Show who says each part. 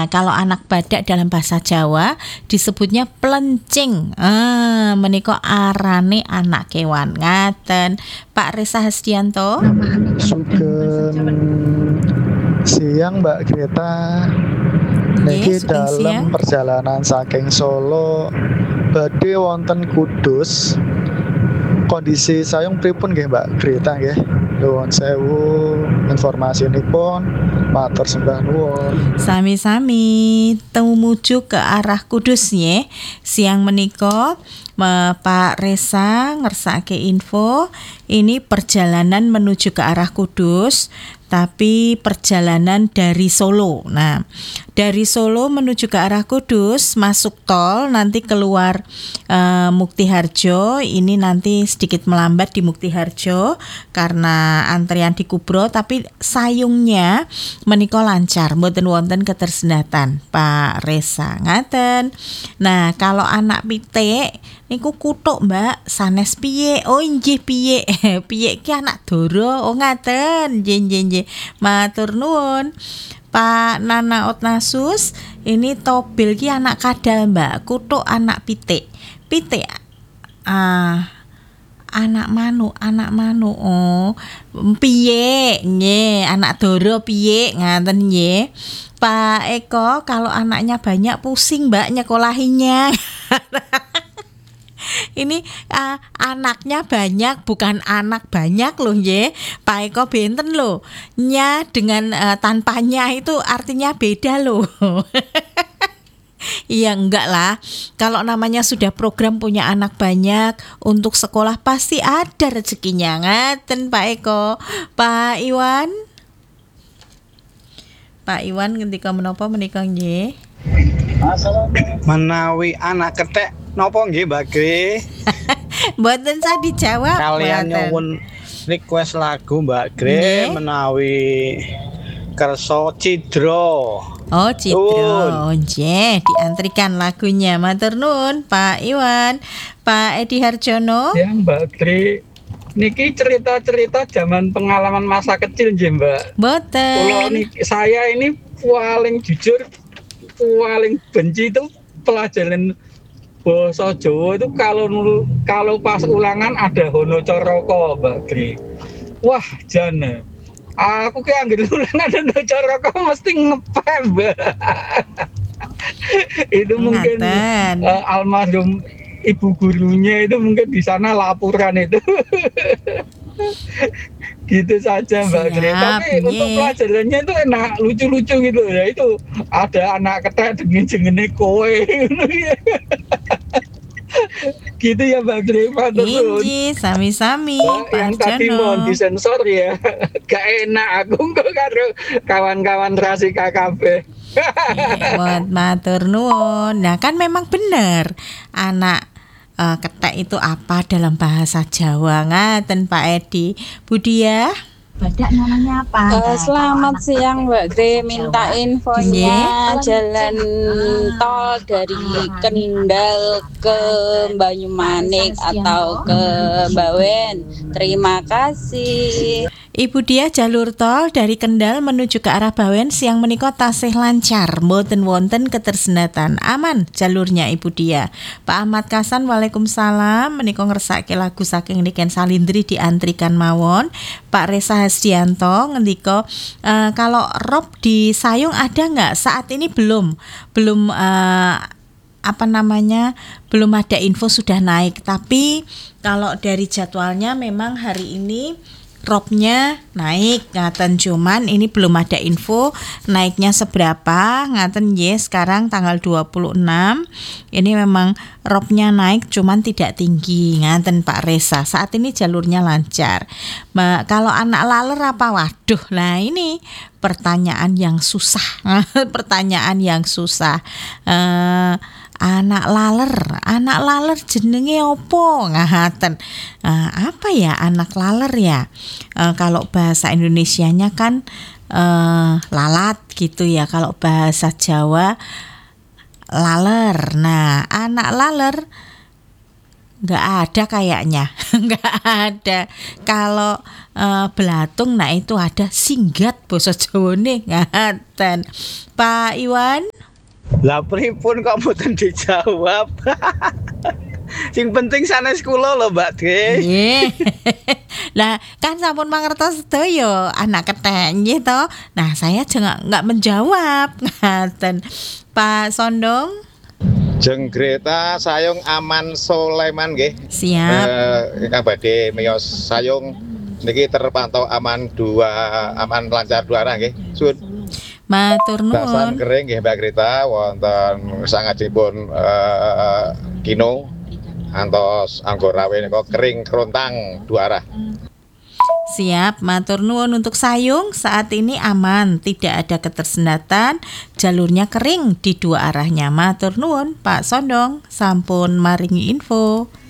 Speaker 1: kalau anak badak dalam bahasa Jawa disebutnya plencing. Menika arane anak kewan. Ngaten. Pak Resa Hasdianto.
Speaker 2: Sugeng siang Mbak Greta. Niki dalam perjalanan saking Solo badhe wonten Kudus. Kondisi sayung pripun nggih Mbak Greta nggih? Nuwun sewu informasinipun, matur sembah nuwun.
Speaker 1: Sami-sami tumuju ke arah Kudus nggih. Siang menika Pak Resa ngersake info ini perjalanan menuju ke arah Kudus, tapi perjalanan dari Solo. Nah, dari Solo menuju ke arah Kudus, masuk tol, nanti keluar Muktiharjo. Ini nanti sedikit melambat di Muktiharjo karena antrian di Kubro, tapi sayungnya menika lancar, mboten wonten ketersendatan Pak Resa. Ngaten. Nah, kalau anak pitik niku kutuk Mbak, sanes piye? Oh inggih piye. Piye ki anak doro. Oh ngaten. Nggih. Matur nuwun. Pak Nana Otnasus, ini tobil ki anak kadal Mbak, kutuk anak pitik. Pitik anak manuk. Oh, piye? Nggih, anak doro piye? Ngaten nggih. Pak Eko, kalau anaknya banyak pusing Mbak nyekolahinya. Ini anaknya banyak, bukan anak banyak loh nggih. Pak Eko benten loh. Nya dengan tanpanya itu artinya beda loh. Iya enggak lah. Kalau namanya sudah program punya anak banyak untuk sekolah pasti ada rezekinya. Ngaten Pak Eko. Pak Iwan ketika menapa menika nggih?
Speaker 3: Menawi anak kethek napa nggih Mbak Gre?
Speaker 1: Mboten sah dijawab.
Speaker 3: Kalian nyuwun request lagu Mbak Gre menawi kersa Cidro.
Speaker 1: Oh Cidro, nggih diantrikan lagunya. Matur nuwun Pak Iwan. Pak Edi Harjono.
Speaker 4: Ya Mbak Gre, niki cerita-cerita zaman pengalaman masa kecil nggih Mbak.
Speaker 1: Mboten.
Speaker 4: Saya ini paling jujur, paling benci itu pelajaran bahasa Jawa itu kalau pas ulangan ada hono coroko Mbak Gri. Wah jane, aku ki anggere ulangan ada hono coroko mesti ngepem Mbak. Itu mungkin almarhum ibu gurunya itu mungkin di sana laporan itu. Gitu saja Mbak Gri. Tapi untuk pelajarannya itu enak, lucu-lucu gitu ya. Itu ada anak ketek dengan jengene kowe. Gitu ya Mbak Gri.
Speaker 1: Inji, sami-sami.
Speaker 4: Yang tadi mohon disensor ya. Gak enak aku kok karo kawan-kawan rasi KKB.
Speaker 1: Matur nuwun. Nah kan memang benar anak ketek itu apa dalam bahasa Jawa. Ngaten Pak Edi. Budia,
Speaker 5: badak namanya apa?
Speaker 6: Selamat siang Mbak Gre, minta infonya jalan tol dari Kendal ke Banyumanik atau ke Bawen. Terima kasih.
Speaker 1: Ibu Dia, jalur tol dari Kendal menuju ke arah Bawen siang menika tasih lancar, mboten wonten ketersendatan, aman jalurnya Ibu Dia. Pak Ahmad Kasan, waalaikumsalam, menika ngersake lagu saking Niken Salindri diantrikan mawon. Pak Resa Hasdianto ngendika kalau rob di Sayung ada nggak? Saat ini belum belum ada info sudah naik, tapi kalau dari jadwalnya memang hari ini robnya naik ngaten, cuman ini belum ada info naiknya seberapa ngaten. Sekarang tanggal 26 ini memang robnya naik cuman tidak tinggi ngaten Pak Resa. Saat ini jalurnya lancar. Kalau anak laler apa? Waduh, nah ini pertanyaan yang susah. Anak laler jenenge opo ngaten. Apa ya anak laler ya? Kalau bahasa Indonesianya kan lalat gitu ya. Kalau bahasa Jawa laler. Nah, anak laler nggak ada kayaknya. Nggak ada. Kalau belatung, nah itu ada singgat basa Jawane ngaten. Pak Iwan.
Speaker 3: Lah pripun kok mboten dijawab? Sing penting sanes kula lho Mbak Dre.
Speaker 1: Nggih. Lah kan sampun mangertos sedaya anak kethek nggih to. Nah, saya enggak menjawab. Ngaten. Pak Sondong.
Speaker 7: Jenggreta sayung aman Soleman nggih.
Speaker 1: Siap.
Speaker 7: Ingkang badhe miyos sayung niki terpantau aman lancar 2 arah nggih. Suwun.
Speaker 1: Matur
Speaker 7: Dasan
Speaker 1: nuwun.
Speaker 7: kering nggih Mbak Greta wonten sangajipun kino antos Anggorawe nika kering kerontang 2 arah.
Speaker 1: Siap, matur nuwun untuk sayung saat ini aman, tidak ada ketersendatan, jalurnya kering di 2 arahnya. Matur nuwun Pak Sondong, sampun maringi info.